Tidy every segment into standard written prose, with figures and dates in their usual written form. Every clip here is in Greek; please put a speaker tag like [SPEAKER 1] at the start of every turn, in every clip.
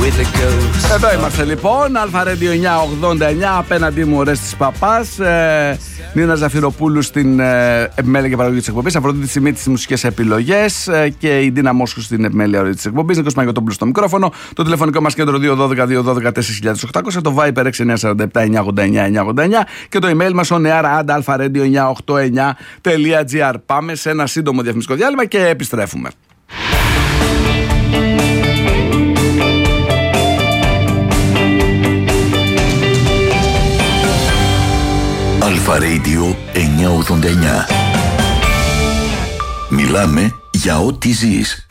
[SPEAKER 1] Εδώ είμαστε λοιπόν, Αλφα-Radio 989, απέναντί μου ο Ρέστης Παπάς, Νίνα Ζαφυροπούλου στην επιμέλεια και παραγωγή της εκπομπής, Αφροδίτη Σιμίτη στις μουσικές επιλογές και η Ντίνα Μόσχου στην επιμέλεια ορή της εκπομπής, Νίκος Μαγιωτόπουλος στο μικρόφωνο, το τηλεφωνικό μας κέντρο 212-212-4800, το Viper 6947-989-989 και το email μας oneara@alpha-radio989.gr. Πάμε σε ένα σύντομο διαφημιστικό διάλειμμα και επιστρέφουμε.
[SPEAKER 2] Αλφα-Radio 989. Μιλάμε για ό,τι ζεις.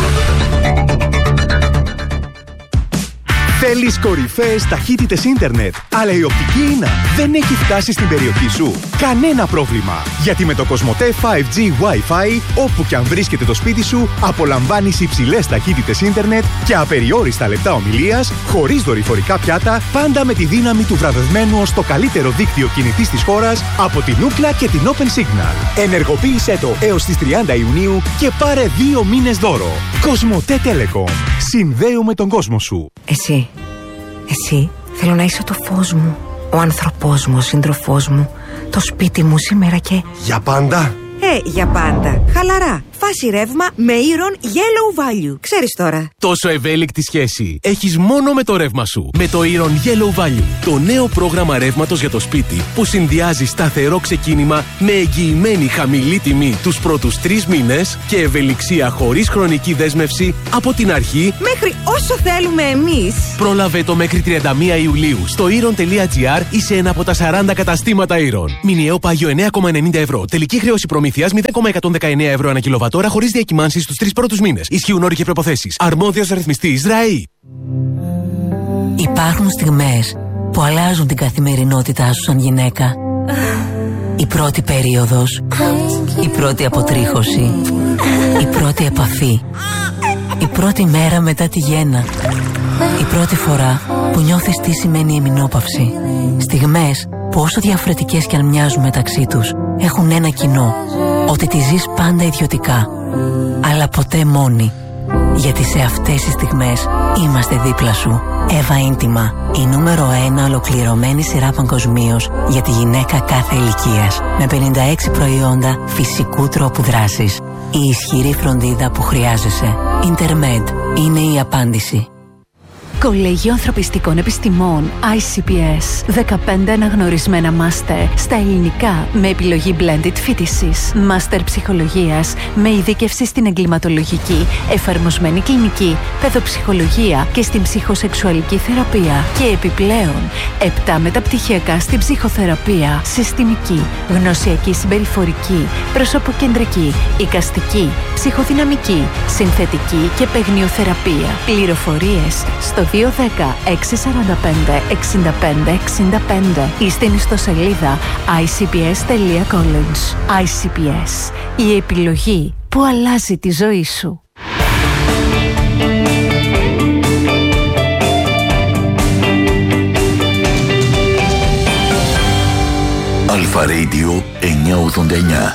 [SPEAKER 3] Θέλεις κορυφαίες ταχύτητες ίντερνετ, αλλά η οπτική ίνα δεν έχει φτάσει στην περιοχή σου? Κανένα πρόβλημα, γιατί με το Κοσμοτέ 5G Wi-Fi, όπου και αν βρίσκεται το σπίτι σου, απολαμβάνεις υψηλές ταχύτητες ίντερνετ και απεριόριστα λεπτά ομιλίας, χωρίς δορυφορικά πιάτα, πάντα με τη δύναμη του βραβευμένου ως το καλύτερο δίκτυο κινητής της χώρας από την Ookla και την Open Signal. Ενεργοποίησέ το έως τις 30 Ιουνίου και πάρε 2 μήνες δώρο. Κοσμοτέ Telecom. Συνδέουμε τον κόσμο σου.
[SPEAKER 4] Εσύ, θέλω να είσαι το φως μου, ο άνθρωπός μου, ο σύντροφός μου, το σπίτι μου σήμερα και...
[SPEAKER 3] Για πάντα?
[SPEAKER 4] Για πάντα. Χαλαρά. Φάση ρεύμα με Iron Yellow Value. Ξέρεις τώρα.
[SPEAKER 5] Τόσο ευέλικτη σχέση έχεις μόνο με το ρεύμα σου. Με το Iron Yellow Value. Το νέο πρόγραμμα ρεύματος για το σπίτι που συνδυάζει σταθερό ξεκίνημα με εγγυημένη χαμηλή τιμή τους πρώτους 3 μήνες και ευελιξία χωρίς χρονική δέσμευση από την αρχή
[SPEAKER 4] μέχρι όσο θέλουμε εμείς.
[SPEAKER 5] Πρόλαβε το μέχρι 31 Ιουλίου στο iron.gr ή σε ένα από τα 40 καταστήματα Iron. Μηνιαίο πάγιο 9,90 ευρώ. Τελική χρέωση προμήθειας 0,119 ευρώ ανά κιλοβατόρα χωρίς διακυμάνσεις στους 3 πρώτους μήνες. Ισχύουν όροι και προϋποθέσεις. Αρμόδιος ρυθμιστής ΡΑΗ.
[SPEAKER 6] Υπάρχουν στιγμές που αλλάζουν την καθημερινότητά σου σαν γυναίκα. Η πρώτη περίοδος, η πρώτη αποτρίχωση, η πρώτη επαφή, η πρώτη μέρα μετά τη γέννα, η πρώτη φορά που νιώθεις τι σημαίνει εμεινόπαυση. Στιγμές που όσο διαφορετικές κι αν μοιάζουν μεταξύ τους, έχουν ένα κοινό, ότι τη ζεις πάντα ιδιωτικά, αλλά ποτέ μόνη. Γιατί σε αυτές τις στιγμές είμαστε δίπλα σου. Εύα Ίντιμα, η νούμερο 1 ολοκληρωμένη σειρά παγκοσμίως για τη γυναίκα κάθε ηλικίας. Με 56 προϊόντα φυσικού τρόπου δράσης. Η ισχυρή φροντίδα που χρειάζεσαι. Intermed είναι η απάντηση.
[SPEAKER 7] Κολέγιο Ανθρωπιστικών Επιστημών ICPS. 15 αναγνωρισμένα μάστερ στα ελληνικά με επιλογή blended φοιτησης. Μάστερ ψυχολογίας με ειδίκευση στην εγκληματολογική, εφαρμοσμένη κλινική, παιδοψυχολογία και στην ψυχοσεξουαλική θεραπεία. Και επιπλέον 7 μεταπτυχιακά στην ψυχοθεραπεία, συστημική, γνωσιακή συμπεριφορική, προσωποκεντρική, εικαστική, ψυχοδυναμική, συνθετική και παιγνιοθεραπεία. Πληροφορίες στο 210-645-65-65 ή στην ιστοσελίδα icps.college. ICPS. Η επιλογή που αλλάζει τη ζωή σου.
[SPEAKER 2] Αλφα-Radio 989.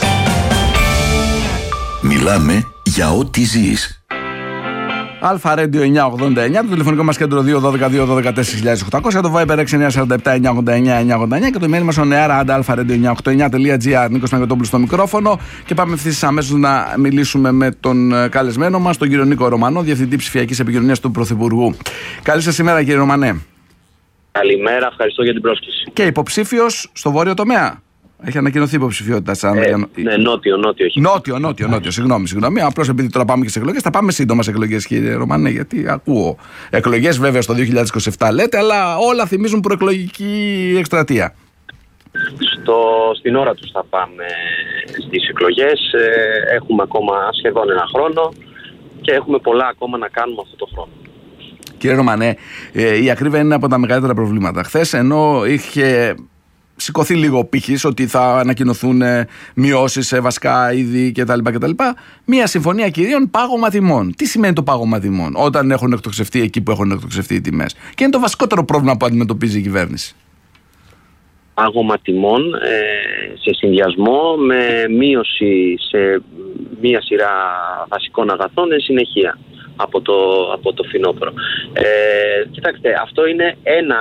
[SPEAKER 2] Μιλάμε για ό,τι ζεις.
[SPEAKER 1] Αλφα-Radio 989, το τηλεφωνικό μας κέντρο 212-212-4800, το Viper 6947-989-989 και το email μας oneara@alpha-radio989.gr. Νίκος Μαγιωτόπουλος στο μικρόφωνο και πάμε ευθύς αμέσως να μιλήσουμε με τον καλεσμένο μας, τον κύριο Νίκο Ρωμανό, Διευθυντή Ψηφιακής Επικοινωνίας του Πρωθυπουργού. Καλή σας ημέρα, κύριε Ρωμανέ.
[SPEAKER 8] Καλημέρα, ευχαριστώ για την πρόσκληση.
[SPEAKER 1] Και υποψήφιος στο βόρειο τομέα. Έχει ανακοινωθεί υποψηφιότητα.
[SPEAKER 8] Ναι, νότιο.
[SPEAKER 1] Συγγνώμη. Απλώς επειδή τώρα πάμε και σε εκλογές, θα πάμε σύντομα σε εκλογές, κύριε Ρωμανέ, γιατί ακούω. Εκλογές βέβαια στο 2027 λέτε, αλλά όλα θυμίζουν προεκλογική εκστρατεία.
[SPEAKER 8] Στην ώρα τους θα πάμε στις εκλογές. Έχουμε ακόμα σχεδόν ένα χρόνο και έχουμε πολλά ακόμα να κάνουμε αυτό το χρόνο.
[SPEAKER 1] Κύριε Ρωμανέ, η ακρίβεια είναι από τα μεγαλύτερα προβλήματα. Χθες, ενώ είχε σηκωθεί λίγο ο πύχης ότι θα ανακοινωθούν μειώσεις σε βασικά είδη κτλ. Μία συμφωνία κυρίων πάγωμα τιμών. Τι σημαίνει το πάγωμα τιμών όταν έχουν εκτοξευτεί εκεί που έχουν εκτοξευτεί οι τιμές? Και είναι το βασικότερο πρόβλημα που αντιμετωπίζει η κυβέρνηση.
[SPEAKER 8] Πάγωμα τιμών σε συνδυασμό με μείωση σε μία σειρά βασικών αγαθών εν συνεχεία. από το φθινόπωρο. Κοιτάξτε, αυτό είναι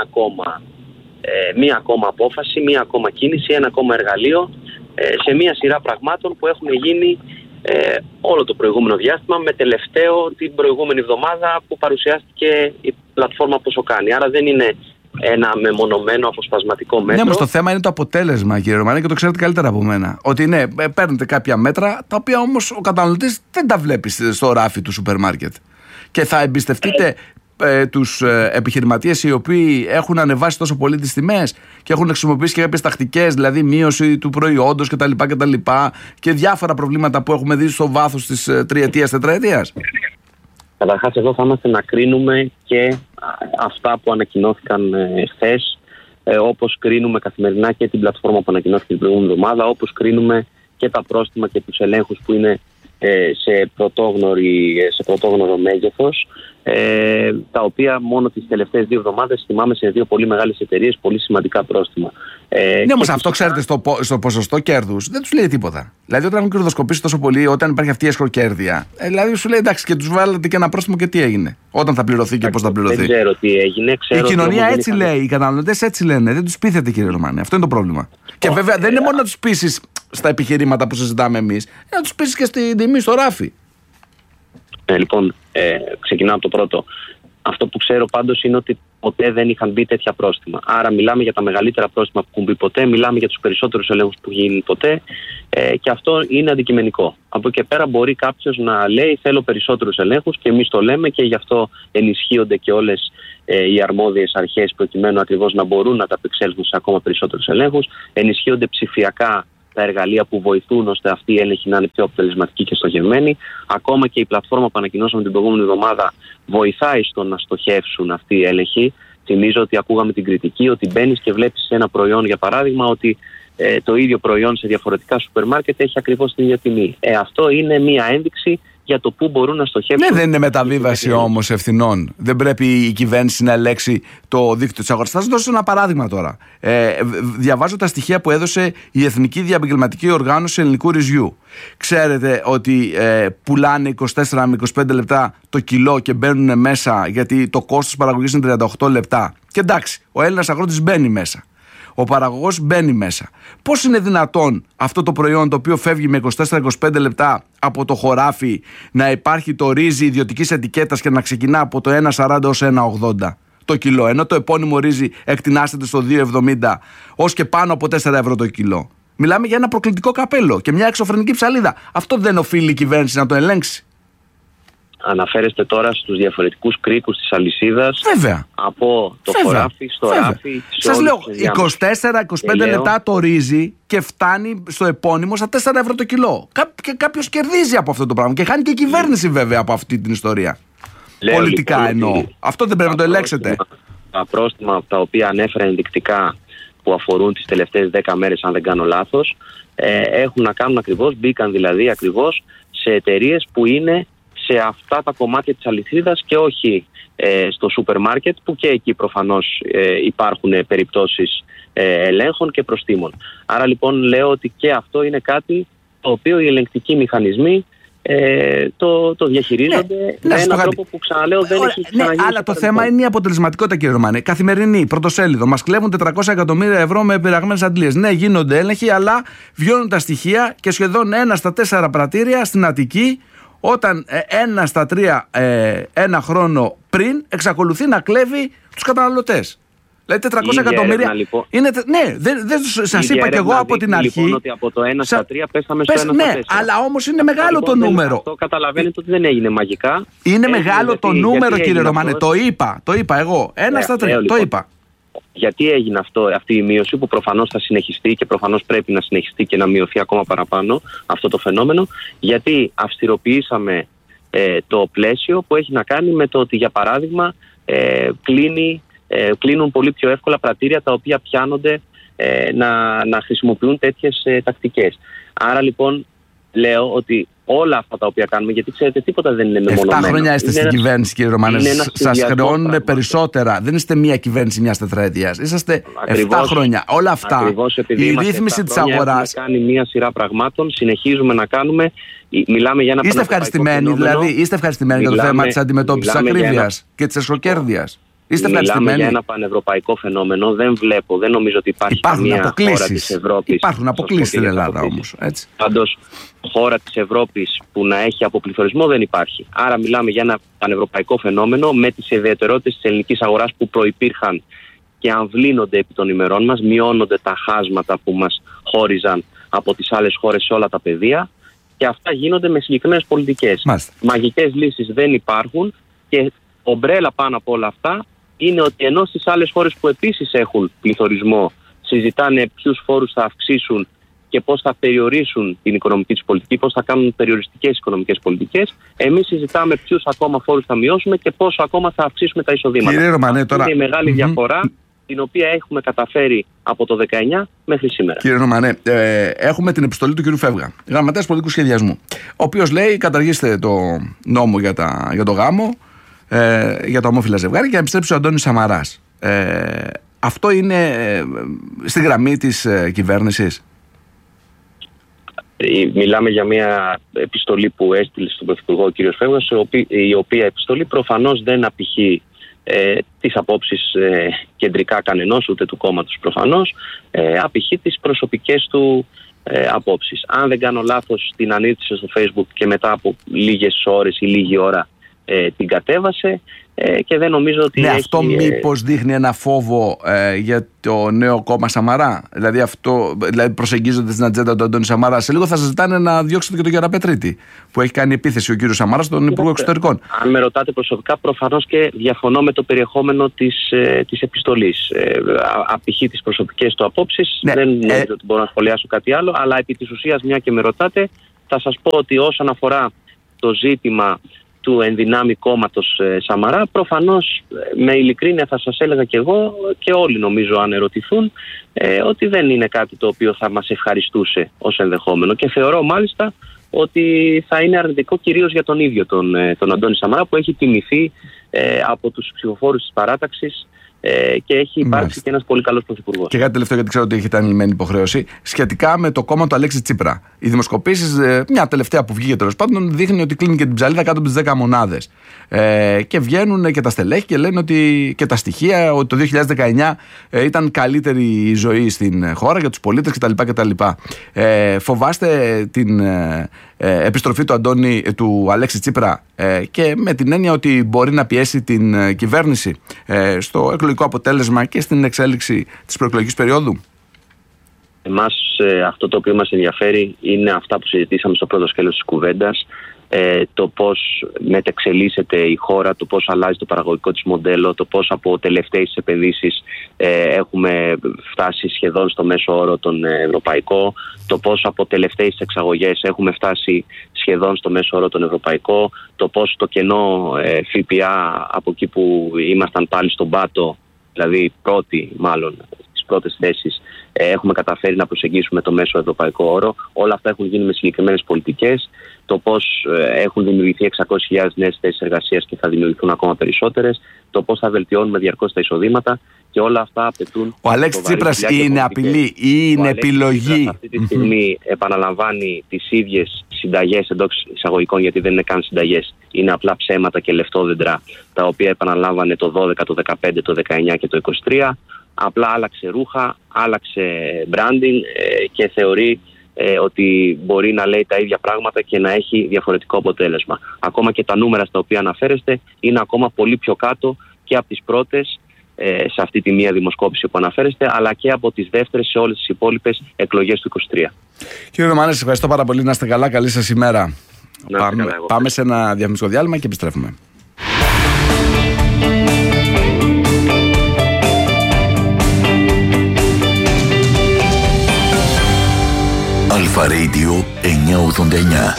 [SPEAKER 8] μία ακόμα απόφαση, μία ακόμα κίνηση, ένα ακόμα εργαλείο σε μία σειρά πραγμάτων που έχουν γίνει όλο το προηγούμενο διάστημα, με τελευταίο την προηγούμενη εβδομάδα που παρουσιάστηκε η πλατφόρμα πόσο κάνει. Άρα δεν είναι ένα μεμονωμένο αποσπασματικό μέτρο.
[SPEAKER 1] Ναι, όμως το θέμα είναι το αποτέλεσμα, κύριε Ρωμανέ, και το ξέρετε καλύτερα από μένα. Ότι ναι, παίρνετε κάποια μέτρα, τα οποία όμως ο καταναλωτής δεν τα βλέπει στο ράφι του σούπερ μάρκετ. Και θα εμπιστευτείτε τους επιχειρηματίες οι οποίοι έχουν ανεβάσει τόσο πολύ τις τιμές και έχουν χρησιμοποιήσει και κάποιες τακτικές, δηλαδή μείωση του προϊόντος κτλ. Και διάφορα προβλήματα που έχουμε δει στο βάθος της τριετίας, τετραετίας.
[SPEAKER 8] Καταρχάς, εδώ θα είμαστε να κρίνουμε και αυτά που ανακοινώθηκαν χθες, όπως κρίνουμε καθημερινά και την πλατφόρμα που ανακοινώθηκε την προηγούμενη εβδομάδα, όπως κρίνουμε και τα πρόστιμα και τους ελέγχους που είναι σε πρωτόγνωρο μέγεθος, τα οποία μόνο τις τελευταίες 2 εβδομάδες θυμάμαι σε 2 πολύ μεγάλες εταιρείες πολύ σημαντικά πρόστιμα.
[SPEAKER 1] Ναι, όμως αυτό ξέρετε στο ποσοστό κέρδους δεν τους λέει τίποτα. Δηλαδή, όταν έχουν κερδοσκοπήσει τόσο πολύ, όταν υπάρχει αυτή η εσχροκέρδεια, δηλαδή σου λέει εντάξει, και τους βάλατε και ένα πρόστιμο και τι έγινε, όταν θα πληρωθεί και πώς θα πληρωθεί.
[SPEAKER 8] Δεν ξέρω τι έγινε.
[SPEAKER 1] Η κοινωνία έτσι λέει, οι καταναλωτές έτσι λένε. Δεν τους πείθετε, κύριε Ρωμανέ. Αυτό είναι το πρόβλημα. Και βέβαια δεν είναι μόνο να τους πείσεις στα επιχειρήματα που συζητάμε εμείς, να τους πείσεις και στην τιμή, στο ράφι.
[SPEAKER 8] Λοιπόν, ξεκινάω από το πρώτο. Αυτό που ξέρω πάντως είναι ότι ποτέ δεν είχαν μπει τέτοια πρόστιμα. Άρα μιλάμε για τα μεγαλύτερα πρόστιμα που έχουν μπει ποτέ, μιλάμε για τους περισσότερους ελέγχους που γίνουν ποτέ, και αυτό είναι αντικειμενικό. Από εκεί και πέρα μπορεί κάποιος να λέει θέλω περισσότερους ελέγχους, και εμείς το λέμε, και γι' αυτό ενισχύονται και όλες οι αρμόδιες αρχές προκειμένου ακριβώς να μπορούν να τα απεξέλθουν σε ακόμα περισσότερους ελέγχους. Ενισχύονται ψηφιακά τα εργαλεία που βοηθούν ώστε αυτή η έλεγχη να είναι πιο αποτελεσματική και στοχευμένη. Ακόμα και η πλατφόρμα που ανακοινώσαμε την προηγούμενη εβδομάδα βοηθάει στο να στοχεύσουν αυτή η έλεγχη. Θυμίζω ότι ακούγαμε την κριτική ότι μπαίνεις και βλέπεις ένα προϊόν, για παράδειγμα, ότι το ίδιο προϊόν σε διαφορετικά σούπερ μάρκετ έχει ακριβώς την ίδια τιμή. Αυτό είναι μία ένδειξη για το πού μπορούν να στοχεύσουν.
[SPEAKER 1] Ναι, δεν είναι μεταβίβαση όμως ευθυνών. Δεν πρέπει η κυβέρνηση να ελέγξει το δίκτυο της αγοράς. Θα σας δώσω ένα παράδειγμα τώρα. Διαβάζω τα στοιχεία που έδωσε η Εθνική Διαπαγγελματική Οργάνωση Ελληνικού Ρυζιού. Ξέρετε ότι πουλάνε 24 με 25 λεπτά το κιλό και μπαίνουν μέσα, γιατί το κόστος παραγωγής είναι 38 λεπτά. Και εντάξει, ο Έλληνας αγρότης μπαίνει μέσα. Ο παραγωγός μπαίνει μέσα. Πώς είναι δυνατόν αυτό το προϊόν, το οποίο φεύγει με 24-25 λεπτά από το χωράφι, να υπάρχει το ρύζι ιδιωτικής ετικέτας και να ξεκινά από το 1,40 ως 1,80 το κιλό, ενώ το επώνυμο ρύζι εκτινάσεται στο 2,70 ως και πάνω από 4 ευρώ το κιλό? Μιλάμε για ένα προκλητικό καπέλο και μια εξωφρενική ψαλίδα. Αυτό δεν οφείλει η κυβέρνηση να το ελέγξει?
[SPEAKER 8] Αναφέρεστε τώρα στους διαφορετικούς κρίκους της αλυσίδας.
[SPEAKER 1] Βέβαια.
[SPEAKER 8] Από το χωράφι στο ράφι.
[SPEAKER 1] Σας λέω, 24-25 λεπτά το ρύζι και φτάνει στο επώνυμο στα 4 ευρώ το κιλό. Και κάποιος κερδίζει από αυτό το πράγμα. Και χάνει και η κυβέρνηση βέβαια από αυτή την ιστορία.
[SPEAKER 8] Λέω,
[SPEAKER 1] πολιτικά
[SPEAKER 8] λοιπόν,
[SPEAKER 1] εννοώ. Αυτό δεν πρέπει να το ελέγξετε.
[SPEAKER 8] Τα πρόστιμα τα οποία ανέφερα ενδεικτικά, που αφορούν τις τελευταίες 10 μέρες, αν δεν κάνω λάθος, έχουν να κάνουν ακριβώς, μπήκαν δηλαδή ακριβώς σε εταιρείες που είναι σε αυτά τα κομμάτια της αλυσίδας και όχι στο σούπερ μάρκετ, που και εκεί προφανώς υπάρχουν περιπτώσεις ελέγχων και προστίμων. Άρα λοιπόν λέω ότι και αυτό είναι κάτι το οποίο οι ελεγκτικοί μηχανισμοί το διαχειρίζονται με έναν τρόπο που, ξαναλέω, δεν έχει ξαναγίνει. Ναι,
[SPEAKER 1] αλλά το θέμα είναι η αποτελεσματικότητα, κύριε Ρωμανέ. Καθημερινή, πρωτοσέλιδο. Μας κλέβουν 400 εκατομμύρια ευρώ με πειραγμένες αντλίες. Ναι, γίνονται έλεγχοι, αλλά βιώνουν τα στοιχεία και σχεδόν 1 στα 4 πρατήρια στην Αττική, όταν 1 στα 3 ένα χρόνο πριν εξακολουθεί να κλέβει τους καταναλωτές. Δηλαδή 400 εκατομμύρια. Λοιπόν, είναι, ναι, δεν σας είπα κι εγώ από την αρχή.
[SPEAKER 8] Λοιπόν, ότι από το 1 στα 3 πέσαμε στο 1 στα 4.
[SPEAKER 1] Ναι, αλλά όμως είναι μεγάλο το νούμερο.
[SPEAKER 8] Αυτό καταλαβαίνετε ότι δεν έγινε μαγικά.
[SPEAKER 1] Είναι μεγάλο το νούμερο, κύριε Ρωμανέ. Το είπα εγώ. 1 στα 3. Το είπα.
[SPEAKER 8] Γιατί έγινε αυτή η μείωση, που προφανώς θα συνεχιστεί και προφανώς πρέπει να συνεχιστεί και να μειωθεί ακόμα παραπάνω αυτό το φαινόμενο? Γιατί αυστηροποιήσαμε το πλαίσιο που έχει να κάνει με το ότι, για παράδειγμα, κλείνουν πολύ πιο εύκολα πρατήρια τα οποία πιάνονται να χρησιμοποιούν τέτοιες τακτικές. Άρα λοιπόν λέω ότι όλα αυτά τα οποία κάνουμε, γιατί ξέρετε, τίποτα δεν είναι μεμονωμένο.
[SPEAKER 1] 7 χρόνια είστε στην κυβέρνηση, κύριε Ρωμανέ. Σας χρεώνουν περισσότερα. Δεν είστε μία κυβέρνηση μιας τετραετίας. Είσαστε 7 χρόνια. Όλα αυτά. Η ρύθμιση της αγοράς.
[SPEAKER 8] Έχουμε κάνει μία σειρά πραγμάτων. Συνεχίζουμε να κάνουμε. Μιλάμε για ένα
[SPEAKER 1] Είστε ευχαριστημένοι, δηλαδή, είστε ευχαριστημένοι για το θέμα της αντιμετώπισης της ακρίβειας και της εσχροκέρδειας?
[SPEAKER 8] Μιλάμε για ένα πανευρωπαϊκό φαινόμενο. Δεν νομίζω ότι υπάρχουν καμία χώρα της Ευρώπης.
[SPEAKER 1] Υπάρχουν αποκλήσεις στην Ελλάδα όμως.
[SPEAKER 8] Πάντως, χώρα της Ευρώπης που να έχει αποπληθωρισμό δεν υπάρχει. Άρα, μιλάμε για ένα πανευρωπαϊκό φαινόμενο με τις ιδιαιτερότητες της ελληνικής αγοράς που προϋπήρχαν και αμβλύνονται επί των ημερών μας. Μειώνονται τα χάσματα που μας χώριζαν από τις άλλες χώρες σε όλα τα πεδία. Και αυτά γίνονται με συγκεκριμένες πολιτικές. Μαγικές λύσεις δεν υπάρχουν και ομπρέλα πάνω από όλα αυτά είναι ότι ενώ στις άλλες χώρες που επίσης έχουν πληθωρισμό συζητάνε ποιους φόρους θα αυξήσουν και πώς θα περιορίσουν την οικονομική τους πολιτική, πώς θα κάνουν περιοριστικές οικονομικές πολιτικές, εμείς συζητάμε ποιους ακόμα φόρους θα μειώσουμε και πόσο ακόμα θα αυξήσουμε τα εισοδήματα.
[SPEAKER 1] Κύριε Ρωμανέ, τώρα...
[SPEAKER 8] Είναι η μεγάλη διαφορά την οποία έχουμε καταφέρει από το 19 μέχρι σήμερα.
[SPEAKER 1] Κύριε Ρωμανέ, έχουμε την επιστολή του κ. Φεύγα, γραμματέας πολιτικού σχεδιασμού, ο οποίος λέει καταργήστε το νόμο για το γάμο, για το ομόφυλα ζευγάρι και να επιστρέψει ο Αντώνης Σαμαράς. Αυτό είναι στη γραμμή της κυβέρνησης?
[SPEAKER 8] Μιλάμε για μια επιστολή που έστειλε στον Πρωθυπουργό ο κ. Φεύγας, η οποία επιστολή προφανώς δεν απηχεί τις απόψεις κεντρικά κανενός, ούτε του κόμματος προφανώς, απηχεί τις προσωπικές του απόψεις. Αν δεν κάνω λάθος, την ανήρτησε στο Facebook και μετά από λίγες ώρες ή λίγη ώρα την κατέβασε και δεν νομίζω ότι έχει...
[SPEAKER 1] Αυτό μήπως δείχνει ένα φόβο για το νέο κόμμα Σαμαρά? Δηλαδή προσεγγίζονται στην ατζέντα του Αντώνη Σαμαρά. Σε λίγο θα σας ζητάνε να διώξετε και τον Γεραπετρίτη, που έχει κάνει επίθεση ο κύριος Σαμαράς στον Υπουργό Εξωτερικών.
[SPEAKER 8] Αν με ρωτάτε προσωπικά, προφανώς και διαφωνώ με το περιεχόμενο της επιστολής. Απηχεί τις προσωπικές του απόψεις. Δεν νομίζω ότι μπορώ να σχολιάσω κάτι άλλο, αλλά επί της ουσίας, μια και με ρωτάτε, θα σας πω ότι όσον αφορά το ζήτημα του ενδυνάμει κόμματος Σαμαρά, προφανώς με ειλικρίνεια θα σας έλεγα και εγώ και όλοι νομίζω αν ερωτηθούν ότι δεν είναι κάτι το οποίο θα μας ευχαριστούσε ως ενδεχόμενο και θεωρώ μάλιστα ότι θα είναι αρνητικό κυρίως για τον ίδιο τον Αντώνη Σαμαρά, που έχει τιμηθεί από τους ψηφοφόρους της παράταξης και έχει υπάρξει και ένας πολύ καλός πρωθυπουργός.
[SPEAKER 1] Και κάτι τελευταίο, γιατί ξέρω ότι έχετε ανηλυμένη υποχρέωση, σχετικά με το κόμμα του Αλέξη Τσίπρα. Οι δημοσκοπήσεις, μια τελευταία που βγήκε τέλος πάντων, δείχνει ότι κλείνει και την ψαλίδα κάτω από τις 10 μονάδες. Και βγαίνουν και τα στελέχη και λένε ότι και τα στοιχεία, ότι το 2019 ήταν καλύτερη η ζωή στην χώρα για τους πολίτες κτλ. Φοβάστε την επιστροφή του Αλέξη Τσίπρα και με την έννοια ότι μπορεί να πιέσει την κυβέρνηση στο εκλογικό αποτέλεσμα και στην εξέλιξη της προεκλογικής περίοδου?
[SPEAKER 8] Εμάς αυτό το οποίο μας ενδιαφέρει είναι αυτά που συζητήσαμε στο πρώτο σκέλος της κουβέντας, το πώς μετεξελίσσεται η χώρα, το πώς αλλάζει το παραγωγικό της μοντέλο, το πώς από τελευταίες επενδύσεις έχουμε φτάσει σχεδόν στο μέσο όρο τον ευρωπαϊκό, το πώς από τελευταίες εξαγωγές έχουμε φτάσει σχεδόν στο μέσο όρο τον ευρωπαϊκό, το πώς το κενό ΦΠΑ από εκεί που ήμασταν πάλι στον πάτο, δηλαδή στις πρώτες θέσεις, έχουμε καταφέρει να προσεγγίσουμε το μέσο ευρωπαϊκό όρο. Όλα αυτά έχουν γίνει με συγκεκριμένες πολιτικές. Το πώς έχουν δημιουργηθεί 600.000 νέες θέσεις εργασίας και θα δημιουργηθούν ακόμα περισσότερες. Το πώς θα βελτιώνουμε διαρκώς τα εισοδήματα. Και όλα αυτά απαιτούν...
[SPEAKER 1] Ο Αλέξης Τσίπρας είναι απειλή ή είναι επιλογή?
[SPEAKER 8] Αυτή τη στιγμή επαναλαμβάνει τις ίδιες συνταγές εντός εισαγωγικών, γιατί δεν είναι καν συνταγές. Είναι απλά ψέματα και λεφτόδεντρα, τα οποία επαναλάμβανε το 12, το 15, το 19 και το 23. Απλά άλλαξε ρούχα, άλλαξε branding και θεωρεί ότι μπορεί να λέει τα ίδια πράγματα και να έχει διαφορετικό αποτέλεσμα. Ακόμα και τα νούμερα στα οποία αναφέρεστε είναι ακόμα πολύ πιο κάτω και από τις πρώτες σε αυτή τη μία δημοσκόπηση που αναφέρεστε, αλλά και από τις δεύτερες σε όλες τις υπόλοιπες εκλογές του 23.
[SPEAKER 1] Κύριε Ρωμανέ, σας ευχαριστώ πάρα πολύ. Να είστε καλά. Καλή σας ημέρα. Πάμε σε ένα διαφημιστικό διάλειμμα και επιστρέφουμε.
[SPEAKER 2] Αλφα Radio 989.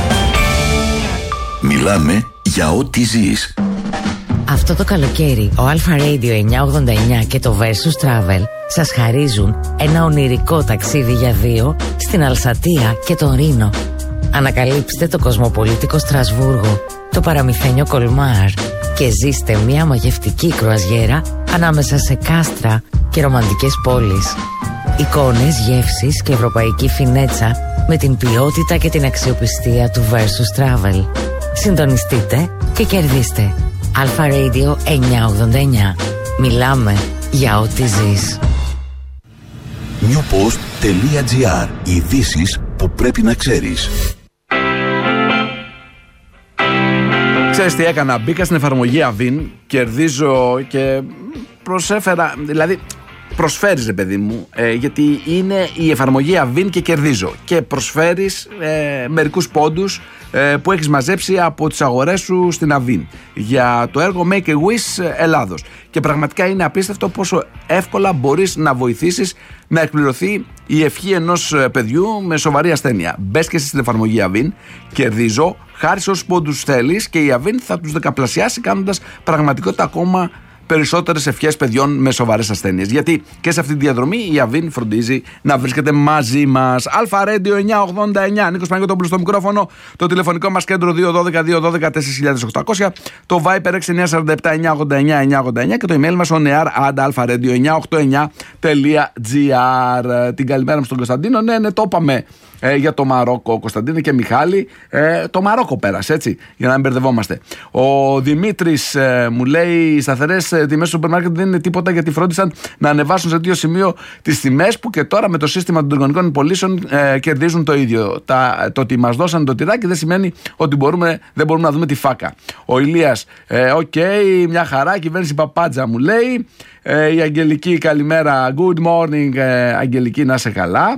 [SPEAKER 2] Μιλάμε για ό,τι ζεις.
[SPEAKER 9] Αυτό το καλοκαίρι ο Αλφα Radio 989 και το Versus Travel σας χαρίζουν ένα ονειρικό ταξίδι για δύο στην Αλσατία και τον Ρήνο. Ανακαλύψτε το κοσμοπολίτικο Στρασβούργο, το παραμυθένιο Κολμάρ και ζήστε μια μαγευτική κρουαζιέρα ανάμεσα σε κάστρα και ρομαντικές πόλεις. Εικόνες, γεύσεις και ευρωπαϊκή φινέτσα με την ποιότητα και την αξιοπιστία του Versus Travel. Συντονιστείτε και κερδίστε. Alpha Radio 989. Μιλάμε για ό,τι ζεις.
[SPEAKER 2] newpost.gr. Ειδήσεις που πρέπει να ξέρεις.
[SPEAKER 1] Ξέρεις τι έκανα? Μπήκα στην εφαρμογή Avin, κερδίζω και προσέφερα, δηλαδή προσφέρεις, ρε παιδί μου, γιατί είναι η εφαρμογή Avin και κερδίζω και προσφέρεις μερικούς πόντους που έχεις μαζέψει από τις αγορές σου στην Avin για το έργο Make a Wish Ελλάδος. Και πραγματικά είναι απίστευτο πόσο εύκολα μπορείς να βοηθήσεις να εκπληρωθεί η ευχή ενός παιδιού με σοβαρή ασθένεια. Μπες και εσύ στην εφαρμογή Avin, κερδίζω, χάρισε όσους πόντους θέλεις και η Avin θα τους δεκαπλασιάσει κάνοντας πραγματικότητα ακόμα περισσότερες ευχές παιδιών με σοβαρές ασθένειες. Γιατί και σε αυτή τη διαδρομή η Avin φροντίζει να βρίσκεται μαζί μας. Αλφα Radio 989. Νίκος Παναγιώτοπουλος στο μικρόφωνο. Το τηλεφωνικό μας κέντρο 212-212-4800. Το Viper 6947-989-989 και το email μας onear@alpha-radio989.gr. Την καλημέρα μου στον Κωνσταντίνο. Ναι, το είπαμε. Για το Μαρόκο, Κωνσταντίνε και Μιχάλη. Το Μαρόκο πέρασε, έτσι, για να μην μπερδευόμαστε. Ο Δημήτρης μου λέει: οι σταθερές τιμές του σούπερ μάρκετ δεν είναι τίποτα γιατί φρόντισαν να ανεβάσουν σε 2 σημείο τις τιμές που και τώρα με το σύστημα των τηλεφωνικών πωλήσεων κερδίζουν το ίδιο. Το ότι μας δώσαν το τυράκι δεν σημαίνει ότι δεν μπορούμε να δούμε τη φάκα. Ο Ηλίας, μια χαρά, κυβέρνηση Παπάτζα μου λέει. Η Αγγελική, καλημέρα. Good morning, Αγγελική, να είσαι καλά.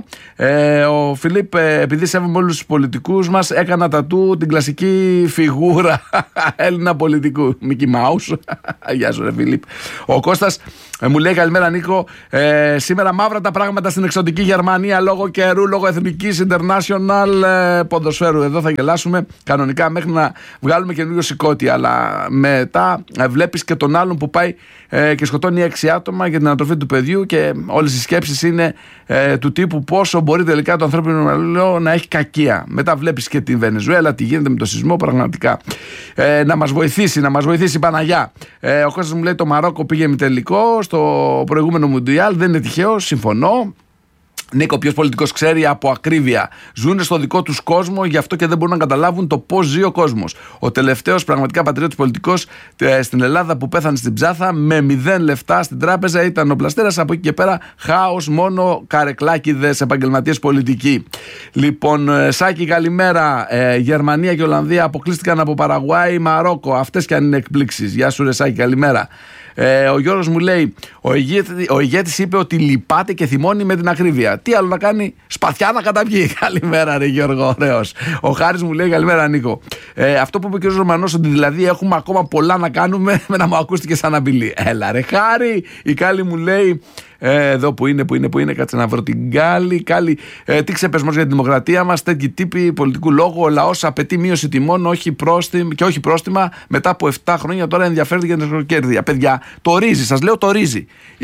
[SPEAKER 1] Ο Φιλίπ, επειδή σέβομαι όλους τους πολιτικούς μας, έκανα τατού την κλασική φιγούρα Έλληνα πολιτικού. Μίκι Μάους. Γεια σου, ρε Φιλίπ. Ο Κώστας μου λέει: καλημέρα, Νίκο. Σήμερα μαύρα τα πράγματα στην εξωτική Γερμανία λόγω καιρού, λόγω εθνικής international ποδοσφαίρου. Εδώ θα γελάσουμε κανονικά μέχρι να βγάλουμε καινούριο σηκώτη. Αλλά μετά βλέπεις και τον άλλον που πάει και σκοτώνει 6 άτομα για την ανατροφή του παιδιού και όλες οι σκέψεις είναι του τύπου πόσο μπορεί τελικά το ανθρώπινο μυαλό να έχει κακία. Μετά βλέπεις και την Βενεζουέλα, τι γίνεται με το σεισμό, πραγματικά. Να μας βοηθήσει η Παναγιά. Ο Κώστας μου λέει: το Μαρόκο πήγε ημιτελικό στο προηγούμενο Μουντιάλ, δεν είναι τυχαίο, συμφωνώ. Νίκο, ποιος πολιτικός ξέρει από ακρίβεια? Ζούνε στο δικό τους κόσμο, γι' αυτό και δεν μπορούν να καταλάβουν το πώς ζει ο κόσμος. Ο τελευταίος πραγματικά πατριώτης πολιτικός στην Ελλάδα που πέθανε στην Ψάθα με 0 λεφτά στην τράπεζα ήταν ο Πλαστέρας. Από εκεί και πέρα χάος, μόνο καρεκλάκηδες επαγγελματίες πολιτικοί. Λοιπόν, Σάκη, καλημέρα. Γερμανία και Ολλανδία αποκλείστηκαν από Παραγουάη, Μαρόκο. Αυτές κι αν είναι εκπλήξεις. Γεια σου, ρε Σάκη, καλημέρα. Ο Γιώργος μου λέει: ο ηγέτης είπε ότι λυπάται και θυμώνει με την ακρίβεια. Τι άλλο να κάνει? Σπαθιά να καταπιεί. Καλημέρα, ρε Γιώργο, ωραίος. Ο Χάρης μου λέει: καλημέρα, Νίκο. Αυτό που είπε ο κ. Ρωμανός, ότι δηλαδή έχουμε ακόμα πολλά να κάνουμε, με να μου ακούστηκε σαν απειλή. Έλα, ρε Χάρη. Η Κάλλη μου λέει: εδώ που είναι, κάτσε να βρω την Κάλλη. Τι ξεπεσμός για τη δημοκρατία μας, τέτοιοι τύποι πολιτικού λόγου. Ο λαός απαιτεί μείωση τιμών και όχι πρόστιμα. Μετά από 7 χρόνια τώρα ενδιαφέρεται για την ευρωκέρδεια. Παιδιά, το ρύζι, σας λέω το ρύζι.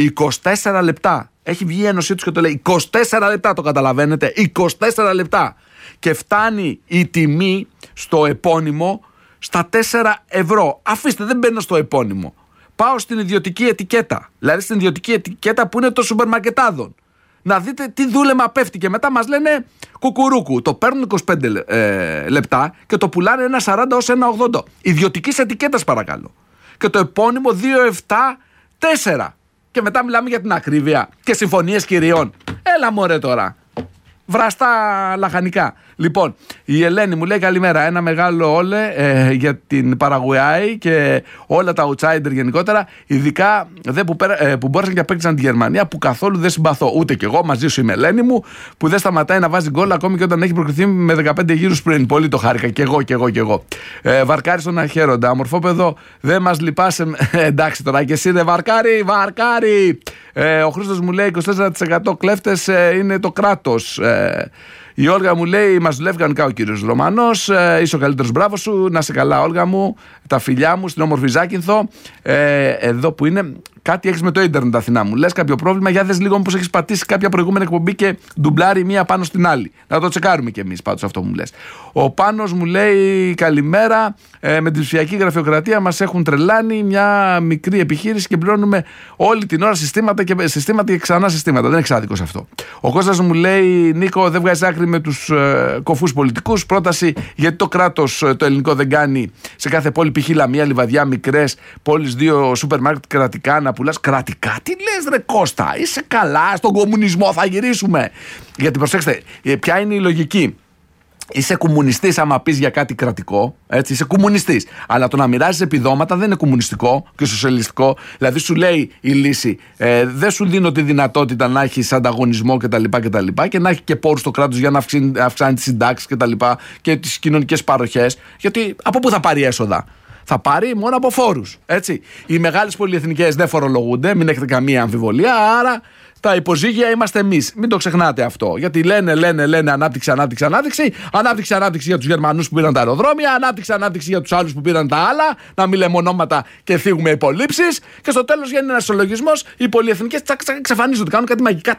[SPEAKER 1] 24 λεπτά. Έχει βγει η ένωσή τους και το λέει. 24 λεπτά, το καταλαβαίνετε. 24 λεπτά. Και φτάνει η τιμή στο επώνυμο στα 4 ευρώ. Αφήστε, δεν μπαίνω στο επώνυμο. Πάω στην ιδιωτική ετικέτα. Δηλαδή στην ιδιωτική ετικέτα που είναι των σούπερ μαρκετάδων. Να δείτε τι δούλεμα πέφτει και μετά μας λένε κουκουρούκου. Το παίρνουν 25 λεπτά και το πουλάνε 1,40 ως 1,80. Ιδιωτικής ετικέτας, παρακαλώ. Και το επώνυμο 2,7,4. Και μετά μιλάμε για την ακρίβεια και συμφωνίες κυριών. Έλα μωρέ τώρα. Βραστά λαχανικά. Λοιπόν, η Ελένη μου λέει: καλημέρα. Ένα μεγάλο όλε για την Παραγουάη και όλα τα outsider γενικότερα. Ειδικά που μπόρεσαν και απέκτησαν τη Γερμανία, που καθόλου δεν συμπαθώ. Ούτε κι εγώ, μαζί σου είμαι, Ελένη μου, που δεν σταματάει να βάζει γκολ ακόμη και όταν έχει προκριθεί με 15 γύρους πριν. Πολύ το χάρηκα. Κι εγώ. Βαρκάρι στον Αχέροντα. Αμορφόπεδο, δεν μας λυπάσαι. Εντάξει τώρα, και εσύ ρε Βαρκάρι. Ο Χρήστος μου λέει: 24% κλέφτες είναι το κράτος. Η Όλγα μου λέει: μας δουλεύει κανονικά ο κύριος Ρωμανός. Είσαι ο καλύτερος, μπράβο σου. Να σε καλά, Όλγα μου. Τα φιλιά μου στην όμορφη Ζάκυνθο. Εδώ που είναι. Κάτι έχεις με το ίντερνετ, Αθηνά μου. Λες κάποιο πρόβλημα? Για δες λίγο πως έχεις πατήσει κάποια προηγούμενη εκπομπή και ντουμπλάρει μία πάνω στην άλλη. Να το τσεκάρουμε κι εμείς, πάντως αυτό μου λες. Ο Πάνος μου λέει: καλημέρα. Με την ψηφιακή γραφειοκρατία μας έχουν τρελάνει. Μια μικρή επιχείρηση και πληρώνουμε όλη την ώρα συστήματα και ξανά συστήματα. Δεν έχει άδικο σε αυτό. Ο Κώστας μου λέει: Νίκο, δεν βγάζει άκρη με τους κοφούς πολιτικούς. Πρόταση γιατί το κράτος το ελληνικό δεν κάνει σε κάθε πόλη, π.χ. Λαμία, Λιβαδιά, μικρές πόλεις, 2 σούπερ μάρκετ κρατικά να πουλάς. Κρατικά, τι λες ρε Κώστα, είσαι καλά, στον κομμουνισμό θα γυρίσουμε. Γιατί προσέξτε, ποια είναι η λογική? Είσαι κομμουνιστής άμα πεις για κάτι κρατικό, έτσι, είσαι κομμουνιστής. Αλλά το να μοιράζεις επιδόματα δεν είναι κομμουνιστικό και σοσιαλιστικό. Δηλαδή σου λέει η λύση, δεν σου δίνω τη δυνατότητα να έχεις ανταγωνισμό κτλ. Και να έχει και πόρους στο κράτος για να αυξάνει τις συντάξεις κτλ. Και τις κοινωνικές παροχές. Γιατί από πού θα πάρει έσοδα? Θα πάρει μόνο από φόρους. Έτσι. Οι μεγάλες πολυεθνικές δεν φορολογούνται, μην έχετε καμία αμφιβολία. Άρα τα υποζύγια είμαστε εμείς. Μην το ξεχνάτε αυτό. Γιατί λένε ανάπτυξη για τους Γερμανούς που πήραν τα αεροδρόμια, ανάπτυξη για τους άλλους που πήραν τα άλλα. Να μην λέμε ονόματα και θίγουμε υπολείψεις. Και στο τέλος βγαίνει ένας συλλογισμός. Οι πολυεθνικές εξαφανίζονται. Κάνουν κάτι μαγικά.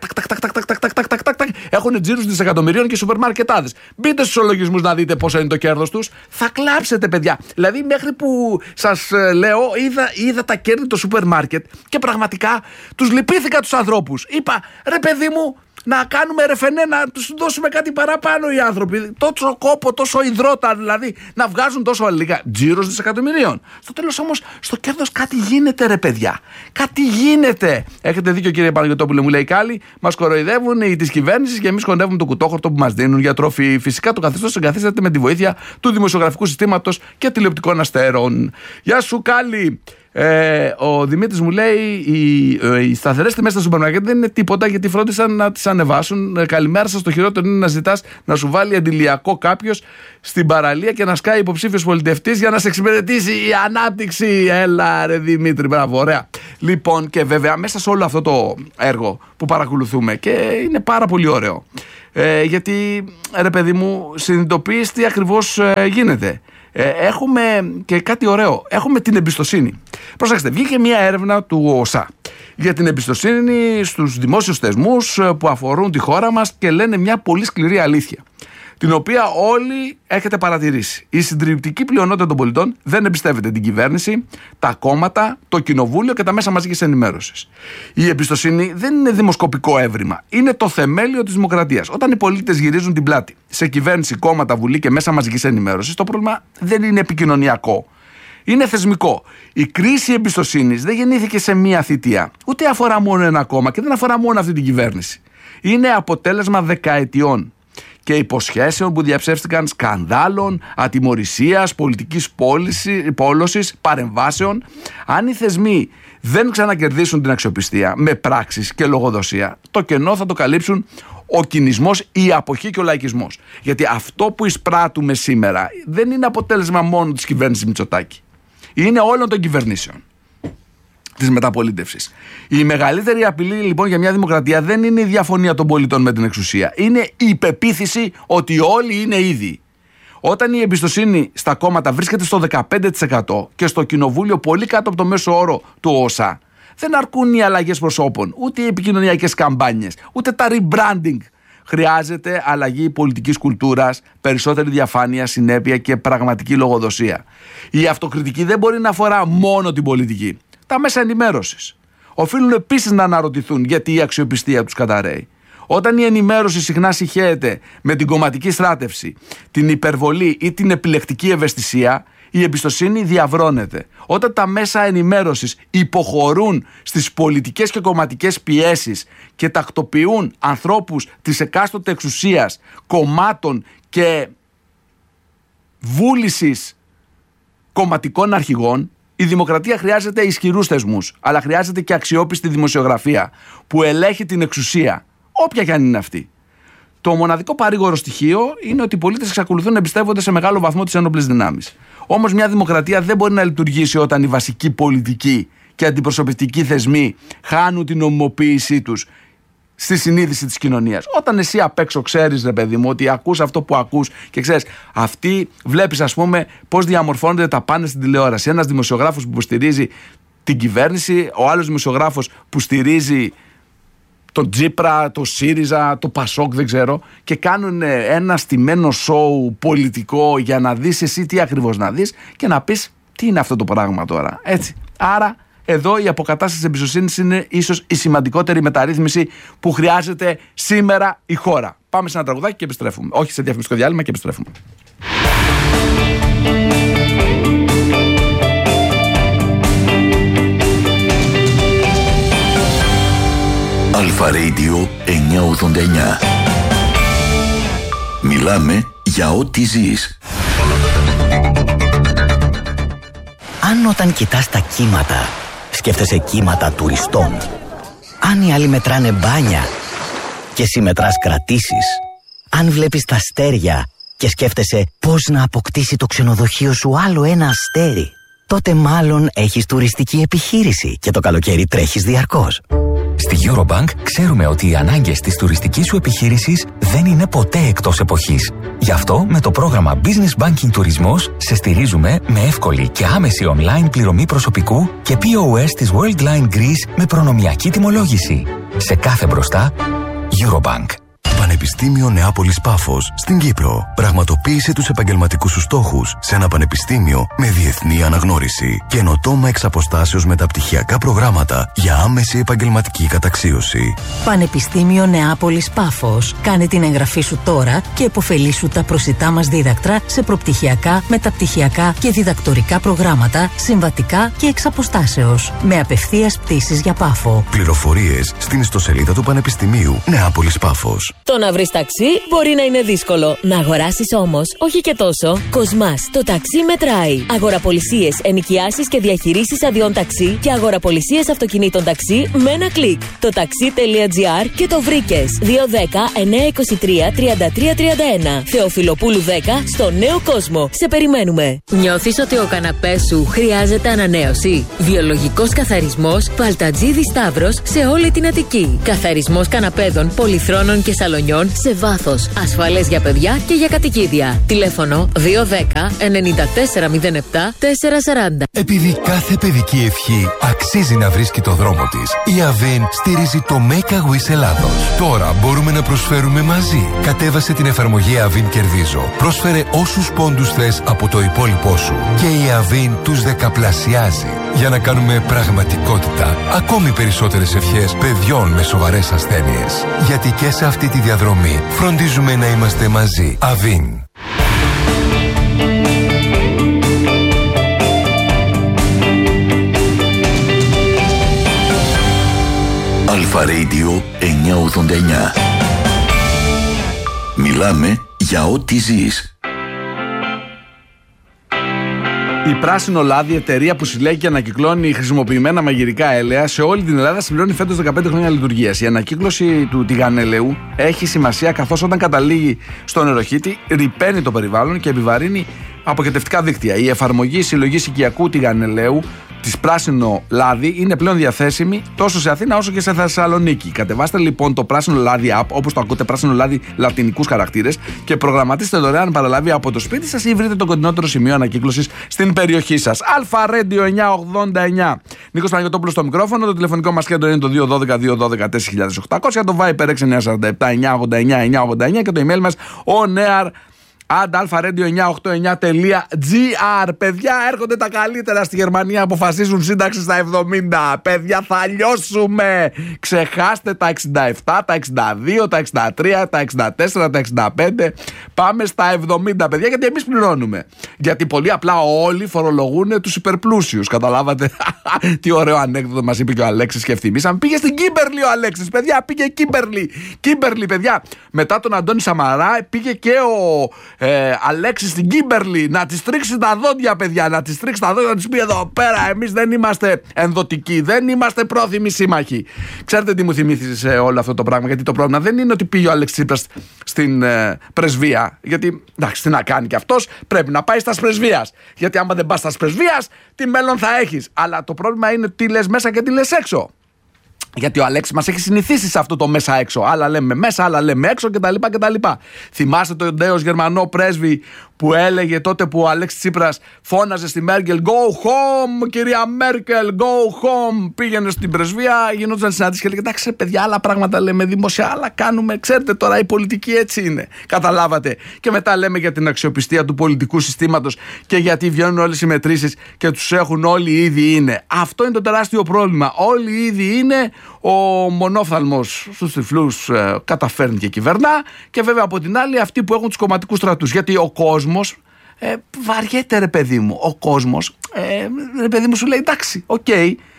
[SPEAKER 1] Έχουν τζίρους δισεκατομμυρίων και σούπερ μάρκετάδες. Μπείτε στους συλλογισμούς να δείτε πόσο είναι το κέρδος τους. Θα κλάψετε, παιδιά. Δηλαδή, μέχρι που σας λέω, είδα τα κέρδη του σούπερ μάρκετ και πραγματικά τους λυπήθηκα τους ανθρώπους. Είπα, ρε παιδί μου, να κάνουμε ρεφενέ, να τους δώσουμε κάτι παραπάνω οι άνθρωποι. Τόσο κόπο, τόσο υδρότα, δηλαδή, να βγάζουν τόσο λίγα. Τζίρος δισεκατομμυρίων. Στο τέλος όμως, στο κέρδος κάτι γίνεται, ρε παιδιά. Κάτι γίνεται. Έχετε δίκιο, κύριε Παναγιωτόπουλε, μου λέει Κάλλη. Μας κοροϊδεύουν οι της κυβέρνησης και εμείς χωνεύουμε το κουτόχορτο που μας δίνουν για τροφή. Φυσικά το καθεστώς εγκαθίσταται με τη βοήθεια του δημοσιογραφικού συστήματος και τηλεοπτικών αστέρων. Γεια σου, Κάλλη. Ο Δημήτρης μου λέει: οι σταθερές τιμές στα σούπερ μάρκετ δεν είναι τίποτα γιατί φρόντισαν να τις ανεβάσουν. Καλημέρα σας. Το χειρότερο είναι να ζητάς να σου βάλει αντιλιακό κάποιος στην παραλία και να σκάει υποψήφιος πολιτευτής για να σε εξυπηρετήσει η ανάπτυξη. Έλα, ρε Δημήτρη, μπράβο, ωραία. Λοιπόν, και βέβαια μέσα σε όλο αυτό το έργο που παρακολουθούμε, και είναι πάρα πολύ ωραίο, γιατί ρε παιδί μου, συνειδητοποιείς τι ακριβώς γίνεται. Έχουμε και κάτι ωραίο. Έχουμε την εμπιστοσύνη. Προσέξτε, βγήκε μια έρευνα του ΟΣΑ για την εμπιστοσύνη στους δημόσιους θεσμούς που αφορούν τη χώρα μας και λένε μια πολύ σκληρή αλήθεια, την οποία όλοι έχετε παρατηρήσει. Η συντριπτική πλειονότητα των πολιτών δεν εμπιστεύεται την κυβέρνηση, τα κόμματα, το κοινοβούλιο και τα μέσα μαζικής ενημέρωσης. Η εμπιστοσύνη δεν είναι δημοσκοπικό έβριμα. Είναι το θεμέλιο της δημοκρατίας. Όταν οι πολίτες γυρίζουν την πλάτη σε κυβέρνηση, κόμματα, βουλή και μέσα μαζικής ενημέρωσης, το πρόβλημα δεν είναι επικοινωνιακό. Είναι θεσμικό. Η κρίση εμπιστοσύνης δεν γεννήθηκε σε μία θητεία. Ούτε αφορά μόνο ένα κόμμα και δεν αφορά μόνο αυτή την κυβέρνηση. Είναι αποτέλεσμα δεκαετιών και υποσχέσεων που διαψεύστηκαν, σκανδάλων, ατιμωρησίας, πολιτικής πόλωσης, παρεμβάσεων. Αν οι θεσμοί δεν ξανακερδίσουν την αξιοπιστία με πράξεις και λογοδοσία, το κενό θα το καλύψουν ο κινησμός, η αποχή και ο λαϊκισμός. Γιατί αυτό που εισπράττουμε σήμερα δεν είναι αποτέλεσμα μόνο της κυβέρνησης Μητσοτάκη. Είναι όλων των κυβερνήσεων της μεταπολίτευσης. Η μεγαλύτερη απειλή λοιπόν για μια δημοκρατία δεν είναι η διαφωνία των πολιτών με την εξουσία. Είναι η πεποίθηση ότι όλοι είναι ίδιοι. Όταν η εμπιστοσύνη στα κόμματα βρίσκεται στο 15% και στο κοινοβούλιο πολύ κάτω από το μέσο όρο του ΟΣΑ, δεν αρκούν οι αλλαγές προσώπων, ούτε οι επικοινωνιακές καμπάνιες, ούτε τα rebranding. Χρειάζεται αλλαγή πολιτικής κουλτούρας, περισσότερη διαφάνεια, συνέπεια και πραγματική λογοδοσία. Η αυτοκριτική δεν μπορεί να αφορά μόνο την πολιτική. Τα μέσα ενημέρωσης οφείλουν επίσης να αναρωτηθούν γιατί η αξιοπιστία τους καταρρέει. Όταν η ενημέρωση συχνά συχαίεται με την κομματική στράτευση, την υπερβολή ή την επιλεκτική ευαισθησία, η εμπιστοσύνη διαβρώνεται. Όταν τα μέσα ενημέρωσης υποχωρούν στις πολιτικές και κομματικές πιέσεις και τακτοποιούν ανθρώπους της εκάστοτε εξουσίας, κομμάτων και βούλησης κομματικών αρχηγών, η δημοκρατία χρειάζεται ισχυρούς θεσμούς, αλλά χρειάζεται και αξιόπιστη δημοσιογραφία που ελέγχει την εξουσία, όποια και αν είναι αυτή. Το μοναδικό παρήγορο στοιχείο είναι ότι οι πολίτες εξακολουθούν να εμπιστεύονται σε μεγάλο βαθμό τις ένοπλες δυνάμεις. Όμως μια δημοκρατία δεν μπορεί να λειτουργήσει όταν οι βασικοί πολιτικοί και αντιπροσωπευτικοί θεσμοί χάνουν την νομιμοποίησή τους στη συνείδηση της κοινωνίας. Όταν εσύ απ' έξω ξέρεις, ρε παιδί μου, ότι ακούς αυτό που ακούς και ξέρεις, αυτοί βλέπεις, ας πούμε, πώς διαμορφώνονται τα πάνελ στην τηλεόραση. Ένας δημοσιογράφος που υποστηρίζει την κυβέρνηση, ο άλλος δημοσιογράφος που στηρίζει τον Τζίπρα, το ΣΥΡΙΖΑ, το ΠΑΣΟΚ, δεν ξέρω, και κάνουν ένα στημένο σοου πολιτικό για να δεις εσύ τι ακριβώς να δεις και να πεις τι είναι αυτό το πράγμα τώρα. Έτσι. Άρα, εδώ η αποκατάσταση της εμπιστοσύνης είναι ίσως η σημαντικότερη μεταρρύθμιση που χρειάζεται σήμερα η χώρα. Πάμε σε ένα τραγουδάκι και επιστρέφουμε. Όχι σε διαφημιστικό διάλειμμα και επιστρέφουμε.
[SPEAKER 2] Αλφα Radio 989. Μιλάμε για ό,τι ζεις.
[SPEAKER 10] Αν όταν κοιτάς τα κύματα, σκέφτεσαι κύματα τουριστών. Αν οι άλλοι μετράνε μπάνια και εσύ μετράς κρατήσεις. Αν βλέπεις τα αστέρια και σκέφτεσαι πώς να αποκτήσει το ξενοδοχείο σου άλλο ένα αστέρι, τότε μάλλον έχεις τουριστική επιχείρηση και το καλοκαίρι τρέχεις διαρκώς.
[SPEAKER 11] Στη Eurobank ξέρουμε ότι οι ανάγκες της τουριστικής σου επιχείρησης δεν είναι ποτέ εκτός εποχής. Γι' αυτό με το πρόγραμμα Business Banking Τουρισμός σε στηρίζουμε με εύκολη και άμεση online πληρωμή προσωπικού και POS της Worldline Greece με προνομιακή τιμολόγηση. Σε κάθε μπροστά, Eurobank.
[SPEAKER 12] Πανεπιστήμιο Νεάπολης Πάφος στην Κύπρο. Πραγματοποίησε τους επαγγελματικούς σου στόχους σε ένα πανεπιστήμιο με διεθνή αναγνώριση. Καινοτόμα εξ αποστάσεως μεταπτυχιακά προγράμματα για άμεση επαγγελματική καταξίωση.
[SPEAKER 13] Πανεπιστήμιο Νεάπολης Πάφος. Κάνε την εγγραφή σου τώρα και επωφελήσου τα προσιτά μας δίδακτρα σε προπτυχιακά, μεταπτυχιακά και διδακτορικά προγράμματα, συμβατικά και εξ αποστάσεως. Με απευθείας πτήσεις για Πάφο.
[SPEAKER 12] Πληροφορίες στην ιστοσελίδα του Πανεπιστημίου Νεάπολης Πάφος.
[SPEAKER 14] Το να βρεις ταξί μπορεί να είναι δύσκολο. Να αγοράσεις όμως, όχι και τόσο. Κοσμάς, το ταξί μετράει. Αγοραπολισίες, ενοικιάσεις και διαχειρήσεις αδειών ταξί και αγοραπολισίες αυτοκινήτων ταξί με ένα κλικ. Το taxi.gr και το βρήκες. 210-923-3331. Θεοφιλοπούλου 10 στο Νέο Κόσμο. Σε περιμένουμε. Νιώθεις ότι ο καναπές σου χρειάζεται ανανέωση? Βιολογικός καθαρισμός Παλτατζίδη Σταύρος σε όλη την Αττική. Καθαρισμός καναπέδων, πολυθρόνων και σαλονιών σε βάθος, ασφαλές για παιδιά και για κατοικίδια. Τηλέφωνο 210-9407-440.
[SPEAKER 15] Επειδή κάθε παιδική ευχή αξίζει να βρίσκει το δρόμο της, η Avin στηρίζει το Make a Wish Ελλάδος. Τώρα μπορούμε να προσφέρουμε μαζί. Κατέβασε την εφαρμογή Avin Κερδίζω. Πρόσφερε όσους πόντους θες από το υπόλοιπό σου και η Avin τους δεκαπλασιάζει για να κάνουμε πραγματικότητα ακόμη περισσότερες ευχές παιδιών με σοβαρές ασθένειες. Γιατί και σε αυτή τη διαδρομή φροντίζουμε να είμαστε μαζί. Avin.
[SPEAKER 2] Αλφα Radio 989. Μιλάμε για ό,τι ζεις.
[SPEAKER 1] Η Πράσινο Λάδι, εταιρεία που συλλέγει και ανακυκλώνει χρησιμοποιημένα μαγειρικά έλαια σε όλη την Ελλάδα, συμπληρώνει φέτος 15 χρόνια λειτουργίας. Η ανακύκλωση του τηγανελαίου έχει σημασία, καθώς όταν καταλήγει στον νεροχύτη ρυπαίνει το περιβάλλον και επιβαρύνει αποχετευτικά δίκτυα. Η εφαρμογή συλλογής οικιακού τηγανελαίου της Πράσινο Λάδι είναι πλέον διαθέσιμη τόσο σε Αθήνα όσο και σε Θεσσαλονίκη. Κατεβάστε λοιπόν το Πράσινο Λάδι app, όπως το ακούτε, Πράσινο Λάδι λατινικούς χαρακτήρες, και προγραμματίστε δωρεάν παραλαβή από το σπίτι σας ή βρείτε το κοντινότερο σημείο ανακύκλωσης στην περιοχή σας. Αλφα Radio 989. Νίκος Παναγιωτόπουλος στο μικρόφωνο. Το τηλεφωνικό μας κέντρο είναι το 212-212-4800. Το Viper 6947-989-989 και το email μας alpha-radio989.gr. Παιδιά, έρχονται τα καλύτερα στη Γερμανία. Αποφασίζουν σύνταξη στα 70. Παιδιά, θα λιώσουμε. Ξεχάστε τα 67, τα 62, τα 63, τα 64, τα 65. Πάμε στα 70, παιδιά, γιατί εμείς πληρώνουμε. Γιατί πολύ απλά όλοι φορολογούν τους υπερπλούσιους. Καταλάβατε? Τι ωραίο ανέκδοτο μας είπε και ο Αλέξης και ευθυμίσαμε. Πήγε στην Κίμπερλι ο Αλέξης, παιδιά. Πήγε Κίμπερλι, παιδιά. Μετά τον Αντώνη Σαμαρά πήγε και ο Αλέξης στην Κίμπερλι να της τρίξει τα δόντια, παιδιά. Να της τρίξει τα δόντια, να της πει εδώ πέρα: εμείς δεν είμαστε ενδοτικοί, δεν είμαστε πρόθυμοι σύμμαχοι. Ξέρετε τι μου θυμήθησε όλο αυτό το πράγμα? Γιατί το πρόβλημα δεν είναι ότι πήγε ο Αλέξης Τσίπρας στην πρεσβεία. Γιατί εντάξει, τι να κάνει κι αυτός, πρέπει να πάει στα πρεσβείας. Γιατί άμα δεν πας στα πρεσβείας, τι μέλλον θα έχεις? Αλλά το πρόβλημα είναι τι λες μέσα και τι λες έξω. Γιατί ο Αλέξης μας έχει συνηθίσει σε αυτό το μέσα έξω. Άλλα λέμε μέσα, άλλα λέμε έξω κτλ. Θυμάστε τον νέο Γερμανό πρέσβη που έλεγε τότε που ο Αλέξης Τσίπρας φώναζε στη Μέρκελ Go home, κυρία Μέρκελ, go home. Πήγαινε στην πρεσβεία, γινόταν συναντήσεις και έλεγε εντάξει παιδιά, άλλα πράγματα λέμε δημόσια, άλλα κάνουμε. Ξέρετε τώρα η πολιτική έτσι είναι. Καταλάβατε. Και μετά λέμε για την αξιοπιστία του πολιτικού συστήματος και γιατί βγαίνουν όλες οι μετρήσεις και τους έχουν όλοι ήδη είναι. Αυτό είναι το τεράστιο πρόβλημα. Όλοι ήδη είναι. Ο μονόφθαλμος στους τυφλούς καταφέρνει και κυβερνά, και βέβαια από την άλλη αυτοί που έχουν τους κομματικούς στρατούς. Γιατί ο κόσμος βαριέται ρε παιδί μου. Ο κόσμος ρε παιδί μου σου λέει εντάξει, οκ.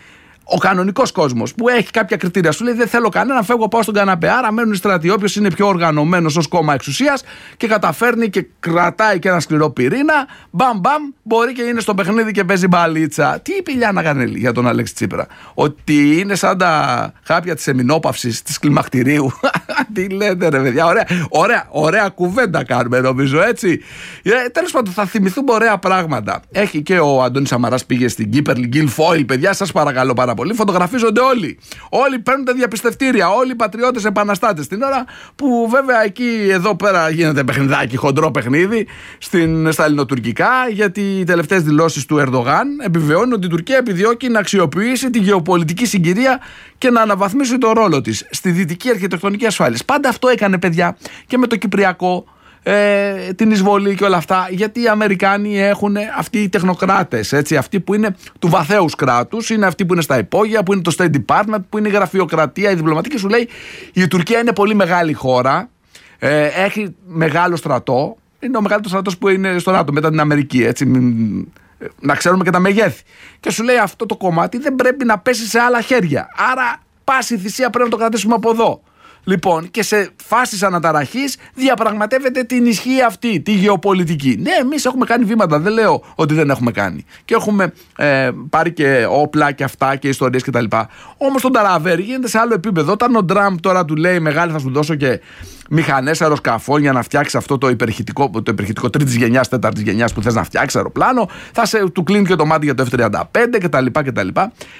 [SPEAKER 1] Ο κανονικός κόσμος που έχει κάποια κριτήρια σου λέει δεν θέλω κανέναν, φεύγω, πάω στον καναπέ. Άρα μένουν οι στρατοί. Όποιος είναι πιο οργανωμένος ως κόμμα εξουσίας και καταφέρνει και κρατάει και ένα σκληρό πυρήνα, μπαμ μπαμ, μπορεί και είναι στο παιχνίδι και παίζει μπαλίτσα. Τι είπε η Λιάννα Κανέλη για τον Αλέξη Τσίπρα? Ότι είναι σαν τα χάπια της εμεινόπαυσης της κλιμακτηρίου. Τι λέτε ρε παιδιά, ωραία κουβέντα κάνουμε νομίζω έτσι. Τέλος πάντων θα θυμηθούμε ωραία πράγματα. Έχει και ο Αντώνης Σαμαράς πήγε στην Κύπερλι Γκίλφοιλ, παιδιά σας παρακαλώ πάρα πολύ. Φωτογραφίζονται όλοι. Όλοι παίρνουν τα διαπιστευτήρια. Όλοι οι πατριώτες επαναστάτες. Την ώρα που βέβαια εκεί εδώ πέρα γίνεται παιχνιδάκι, χοντρό παιχνίδι στα ελληνοτουρκικά, γιατί οι τελευταίες δηλώσεις του Ερντογάν επιβεβαιώνουν ότι η Τουρκία επιδιώκει να αξιοποιήσει τη γεωπολιτική συγκυρία και να αναβαθμίσει το ρόλο της στη δυτική αρχιτεκτονική ασφάλεια. Πάντα αυτό έκανε παιδιά και με το Κυπριακό. Την εισβολή και όλα αυτά, γιατί οι Αμερικάνοι έχουν αυτοί οι τεχνοκράτες, έτσι, αυτοί που είναι του βαθέους κράτους, είναι αυτοί που είναι στα υπόγεια, που είναι το State Department, που είναι η γραφειοκρατία, η διπλωματική. Σου λέει η Τουρκία είναι πολύ μεγάλη χώρα, έχει μεγάλο στρατό, είναι ο μεγαλύτερος στρατός που είναι στο ΝΑΤΟ μετά την Αμερική, έτσι, να ξέρουμε και τα μεγέθη. Και σου λέει αυτό το κομμάτι δεν πρέπει να πέσει σε άλλα χέρια, άρα πάση θυσία πρέπει να το κρατήσουμε από εδώ. Λοιπόν, και σε φάσεις αναταραχής διαπραγματεύεται την ισχύ αυτή, τη γεωπολιτική. Ναι, εμείς έχουμε κάνει βήματα, δεν λέω ότι δεν έχουμε κάνει. Και έχουμε πάρει και όπλα και αυτά και ιστορίες κτλ. Όμως τον Ταραβέρι γίνεται σε άλλο επίπεδο. Όταν ο Τραμπ τώρα του λέει μεγάλη θα σου δώσω και μηχανές αεροσκαφών για να φτιάξει αυτό το υπερηχητικό τρίτης γενιάς, τέταρτης γενιάς που θες να φτιάξει αεροπλάνο, του κλείνει και το μάτι για το F-35 κτλ.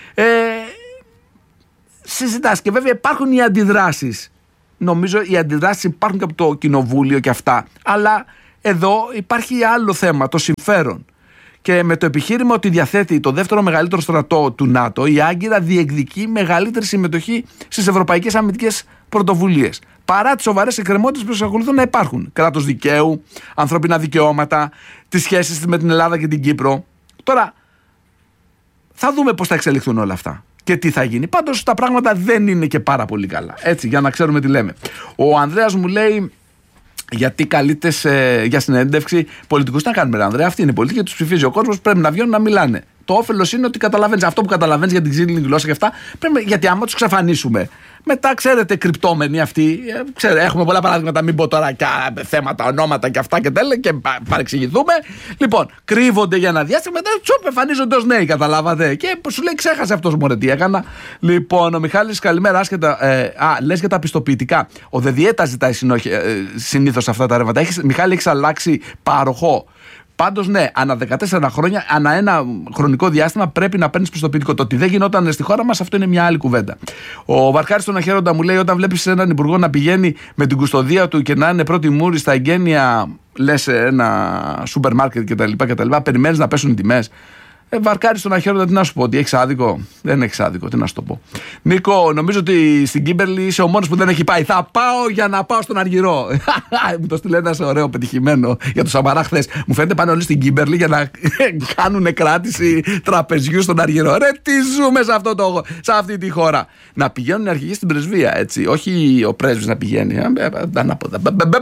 [SPEAKER 1] Συζητάς και βέβαια υπάρχουν οι αντιδράσεις. Νομίζω οι αντιδράσεις υπάρχουν και από το κοινοβούλιο και αυτά. Αλλά εδώ υπάρχει άλλο θέμα, το συμφέρον. Και με το επιχείρημα ότι διαθέτει το δεύτερο μεγαλύτερο στρατό του ΝΑΤΟ, η Άγκυρα διεκδικεί μεγαλύτερη συμμετοχή στις ευρωπαϊκές αμυντικές πρωτοβουλίες. Παρά τις σοβαρές εκκρεμότητες που εξακολουθούν να υπάρχουν. Κράτος δικαίου, ανθρώπινα δικαιώματα, τις σχέσεις με την Ελλάδα και την Κύπρο. Τώρα θα δούμε πώς θα εξελιχθούν όλα αυτά. Και τι θα γίνει. Πάντως τα πράγματα δεν είναι και πάρα πολύ καλά. Έτσι, για να ξέρουμε τι λέμε. Ο Ανδρέας μου λέει, γιατί καλείτες για συνέντευξη πολιτικούς. Τι να κάνουμε, Ανδρέα, αυτή είναι η πολιτική, τους ψηφίζει ο κόσμος, πρέπει να βγαίνουν να μιλάνε. Το όφελος είναι ότι καταλαβαίνεις αυτό που καταλαβαίνεις για την ξύλινη γλώσσα και αυτά. Γιατί άμα τους ξαφανίσουμε, μετά ξέρετε, κρυπτόμενοι αυτοί, έχουμε πολλά παράδειγματα, μην πω τώρα και θέματα, ονόματα και αυτά και τέλεια και παρεξηγηθούμε. Λοιπόν, κρύβονται για ένα διάστημα, μετά τσουπ, εμφανίζονται ως νέοι, καταλάβατε. Και σου λέει, ξέχασε αυτός μωρέ τι έκανα. Λοιπόν, ο Μιχάλης, καλημέρα, άσχετα. Λες για τα πιστοποιητικά. Ο ΔΕΔΙΕΤΑ ζητάει συνήθως αυτά τα ρεύματα. Μιχάλη, έχεις αλλάξει πάροχο? Πάντως, ναι, ανά 14 χρόνια, ανά ένα χρονικό διάστημα πρέπει να παίρνεις πιστοποιητικό. Το ότι δεν γινόταν στη χώρα μας, αυτό είναι μια άλλη κουβέντα. Ο Βαρκάρης στον Αχέροντα μου λέει: όταν βλέπεις έναν υπουργό να πηγαίνει με την κουστοδία του και να είναι πρώτη μούρη στα εγγένεια, λες ένα σούπερ μάρκετ κτλ., περιμένεις να πέσουν οι τιμές. Βαρκάρι στον Αχέροντα, τι να σου πω, ότι έχεις άδικο? Δεν έχεις άδικο, τι να σου το πω. Νίκο, νομίζω ότι στην Κίμπερλι είσαι ο μόνος που δεν έχει πάει. Θα πάω για να πάω στον Αργυρό. Μου το στείλε ένας ωραίο πετυχημένο για το Σαμαρά χθες. Μου φαίνεται πάνε όλοι στην Κίμπερλι για να κάνουν κράτηση τραπεζιού στον Αργυρό. Ρε, τι ζούμε σε αυτή τη χώρα. Να πηγαίνουν οι αρχηγοί στην πρεσβεία, έτσι. Όχι ο πρέσβης να πηγαίνει. Ανάποδα.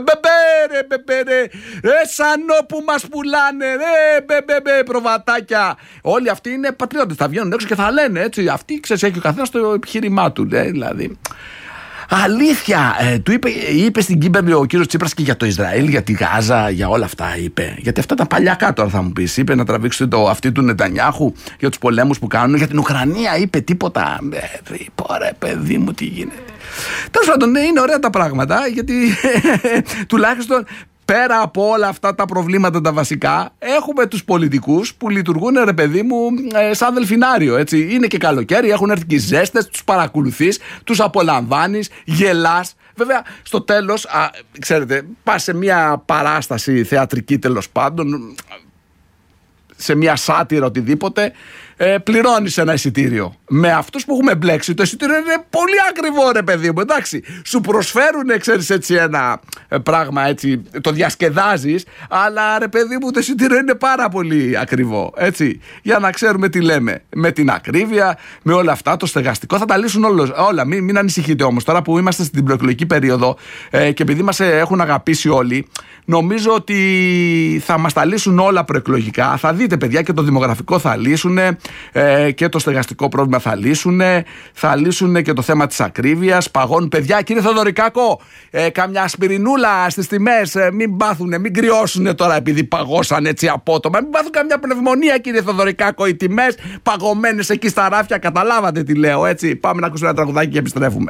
[SPEAKER 1] Σανό που μας πουλάνε, προβατάκια. Όλοι αυτοί είναι πατριώτες. Θα βγαίνουν έξω και θα λένε έτσι. Αυτοί, ξέρεις, έχει ο καθένας το επιχείρημά του. Δηλαδή. Αλήθεια. Του είπε στην Κίμπερλι ο κύριος Τσίπρας και για το Ισραήλ, για τη Γάζα, για όλα αυτά είπε. Γιατί αυτά τα παλιακά τώρα θα μου πεις. Είπε να τραβήξει το αυτί του Νετανιάχου για τους πολέμους που κάνουν. Για την Ουκρανία είπε τίποτα. Ρε παιδί μου, τι γίνεται. Τέλος πάντων, είναι ωραία τα πράγματα. Γιατί τουλάχιστον πέρα από όλα αυτά τα προβλήματα τα βασικά, έχουμε τους πολιτικούς που λειτουργούν, ρε παιδί μου, σαν δελφινάριο. Έτσι. Είναι και καλοκαίρι, έχουν έρθει και οι ζέστες, τους παρακολουθείς, τους απολαμβάνεις, γελάς. Βέβαια, στο τέλος, ξέρετε, πας σε μια παράσταση θεατρική, τέλος πάντων, σε μια σάτυρα, οτιδήποτε, πληρώνεις ένα εισιτήριο. Με αυτούς που έχουμε μπλέξει, το εισιτήριο είναι πολύ ακριβό, ρε παιδί μου. Εντάξει, σου προσφέρουν, ξέρεις, έτσι ένα πράγμα, έτσι, το διασκεδάζεις, αλλά ρε παιδί μου, το εισιτήριο είναι πάρα πολύ ακριβό. Έτσι, για να ξέρουμε τι λέμε. Με την ακρίβεια, με όλα αυτά, το στεγαστικό, θα τα λύσουν όλα. Μην ανησυχείτε όμως. Τώρα που είμαστε στην προεκλογική περίοδο και επειδή μας έχουν αγαπήσει όλοι, νομίζω ότι θα μας τα λύσουν όλα προεκλογικά. Θα δείτε, παιδιά, και το δημογραφικό θα λύσουν. Και το στεγαστικό πρόβλημα θα λύσουν και το θέμα της ακρίβειας. Παγώνουν, παιδιά, κύριε Θεοδωρικάκο, καμιά ασπιρινούλα στις τιμές, μην κρυώσουν τώρα επειδή παγώσαν έτσι απότομα, μην πάθουν καμιά πνευμονία, κύριε Θεοδωρικάκο, οι τιμές παγωμένες εκεί στα ράφια, καταλάβατε τι λέω, έτσι. Πάμε να ακούσουμε ένα τραγουδάκι και επιστρέφουμε.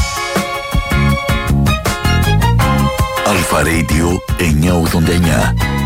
[SPEAKER 2] Αλφα Radio 989.